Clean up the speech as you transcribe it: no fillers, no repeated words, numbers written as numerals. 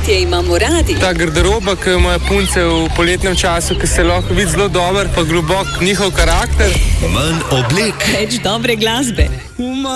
Poletje imamo radi. Ta garderoba, ki jo imajo punce v poletnem času, ki se lahko vidi zelo dober, pa globok njihov karakter. Manj oblek. Več dobre glasbe.